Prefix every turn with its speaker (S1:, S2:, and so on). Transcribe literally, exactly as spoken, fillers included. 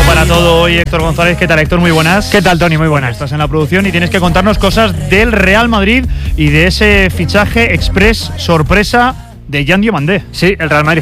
S1: para todo hoy Héctor González. ¿Qué tal, Héctor? Muy buenas.
S2: ¿Qué tal, Tony? Muy buenas.
S1: Estás en la producción y tienes que contarnos cosas del Real Madrid y de ese fichaje express sorpresa de Yan Diomandé.
S2: Sí, el Real Madrid